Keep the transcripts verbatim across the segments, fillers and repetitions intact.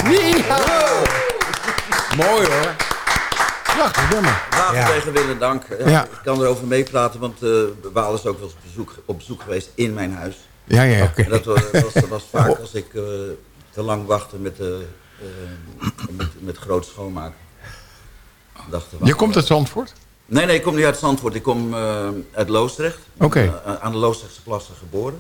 Ja. Mooi hoor. Prachtig nummer. Water Ja. tegen wil en dank. Ja, Ja. Ik kan erover meepraten, want uh, Waal is ook wel eens op bezoek, op bezoek geweest in mijn huis. Ja, ja, ja. Oké. En dat was, was, dat was vaak als ik uh, te lang wachtte met, uh, uh, met, met groot schoonmaken. Dacht, Je komt uit Zandvoort? Nee, nee, ik kom niet uit Zandvoort. Ik kom uh, uit Loosdrecht. Oké. Okay. Uh, aan de Loosdrechtse plassen geboren.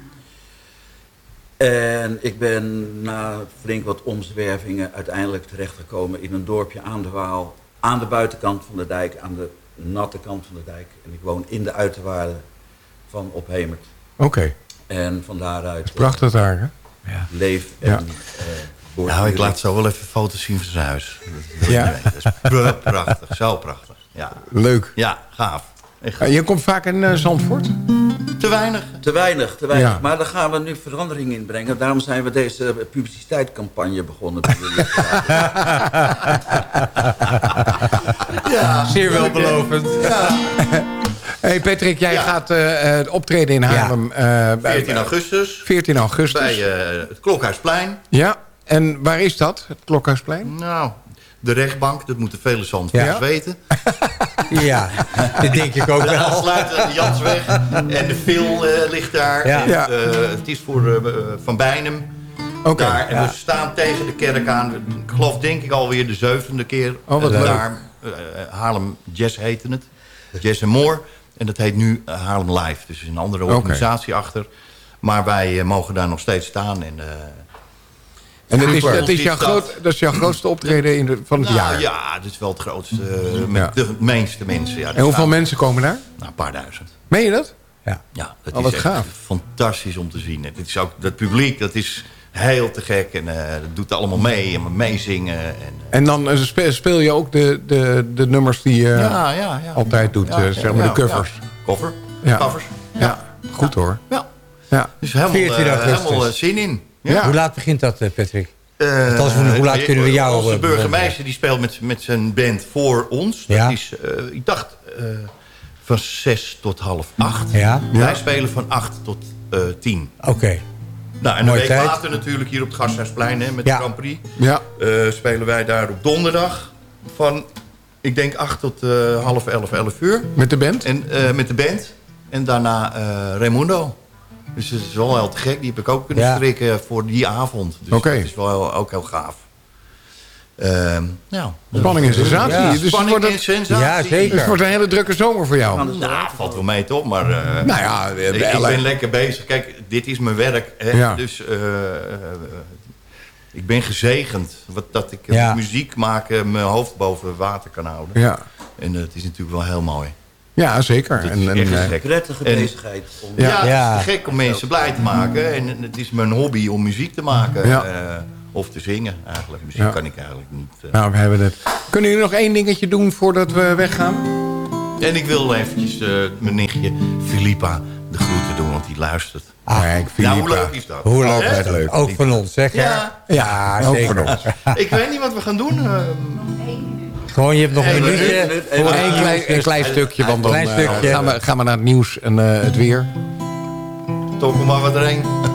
En ik ben na flink wat omzwervingen uiteindelijk terechtgekomen in een dorpje aan de Waal. Aan de buitenkant van de dijk, aan de natte kant van de dijk. En ik woon in de uiterwaarden van Ophemert. Oké. Okay. En van daaruit... Uh, prachtig daar, hè? Ja. Leef en... Ja. Uh, nou, ik laat zo wel even foto's zien van zijn huis. Dat ja? Dat is prachtig, zo prachtig. Ja. Leuk. Ja, gaaf. Uh, je komt vaak in uh, Zandvoort? Te weinig. Te weinig, te weinig. Ja. Maar daar gaan we nu verandering in brengen. Daarom zijn we deze publiciteitscampagne begonnen. Ja, zeer welbelovend. Ja. Hey Patrick, jij ja. gaat uh, optreden in Haarlem. Ja. Uh, veertien augustus. veertien augustus. Bij uh, het Klokhuisplein. Ja, en waar is dat, het Klokhuisplein? Nou, de rechtbank, dat moeten vele Zandvoorters ja. weten. Ja, dat denk ik ook de wel. De aansluiter, de Jansweg en de Vil uh, ligt daar. Ja. En, Ja. uh, het is voor uh, Van Bijnem. Okay. Daar, en ja. we staan tegen de kerk aan. Ik geloof denk ik alweer de zevende keer. Oh, wat leuk. Daar, uh, Haarlem Jazz heette het. Jazz and More. En dat heet nu uh, Haarlem Live. Dus er is een andere organisatie okay. achter. Maar wij uh, mogen daar nog steeds staan. En, uh, en dat, is, dat, is jouw groot, dat is jouw grootste optreden in de, van het nou, jaar? Ja, dat is wel het grootste. Uh, met ja. de meeste mensen. Ja, en hoeveel staan, mensen komen daar? Nou, een paar duizend. Meen je dat? Ja, ja dat oh, is echt gaaf. fantastisch om te zien. Het is ook, dat publiek, dat is heel te gek. En uh, dat doet allemaal mee en meezingen. En, uh, en dan uh, speel je ook de, de, de nummers die je uh, ja, ja, ja. altijd doet, ja, uh, zeg maar ja, de covers. Ja. Cover, ja. covers. Ja, ja. goed hoor. Ja. Ja. Dus helemaal, uh, helemaal uh, zin in. Ja. Ja. Hoe laat begint dat, uh, Patrick? Uh, hoe laat kunnen we jou... Onze burgemeester die speelt met, met zijn band voor ons. Ja. Dat is, uh, ik dacht, uh, van zes tot half acht. Ja. Wij ja. spelen van acht tot uh, tien. Oké. Okay. Nou, en een week tijd. later natuurlijk hier op het Gasthuisplein hè, met ja. de Grand Prix. Ja. Uh, spelen wij daar op donderdag van, ik denk acht tot uh, half elf, elf uur. Met de band? En, uh, met de band. En daarna uh, Raimundo. Dus het is wel heel te gek. Die heb ik ook kunnen ja. strikken voor die avond. Dus okay. dat is wel heel, ook heel gaaf. Uh, nou, spanning en sensatie. Ja, dus spanning het en sensatie. Ja, zeker. Dus het wordt een hele drukke zomer voor jou. Nou, nou valt wel mee toch. Maar uh, nou ja, ik, ik ben lekker bezig. Kijk, dit is mijn werk. Hè? Ja. Dus uh, uh, ik ben gezegend. Wat, dat ik ja. muziek maken mijn hoofd boven water kan houden. Ja. En uh, het is natuurlijk wel heel mooi. Ja, zeker. Dat en, is en, een prettige en, bezigheid. Om... Ja, ja, ja, het is gek om mensen blij te maken. En het is mijn hobby om muziek te maken. Ja. Uh, of te zingen eigenlijk. Muziek ja. kan ik eigenlijk niet. Uh... Nou, we hebben het. Kunnen jullie nog één dingetje doen voordat we weggaan? En ik wil eventjes uh, mijn nichtje Filippa de groeten doen, want die luistert. Ah, kijk, Filippa. Nou, hoe leuk is dat? Hoe leuk, hè? leuk. Ook van ons, zeg. Ja, ja, ja ook zeker. van ons. Ik weet niet wat we gaan doen. Uh, Gewoon, je hebt nog een minuutje. Voor een, een, klein, een klein stukje, want dan klein stukje. Uh, gaan, we, gaan we naar het nieuws en uh, het weer. Toch maar wat erin.